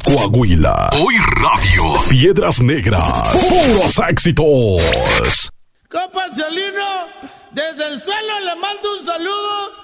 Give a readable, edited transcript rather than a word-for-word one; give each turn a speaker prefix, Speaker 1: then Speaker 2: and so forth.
Speaker 1: Coahuila. Hoy Radio. Piedras Negras. Puros éxitos.
Speaker 2: ¡Copas de Lino!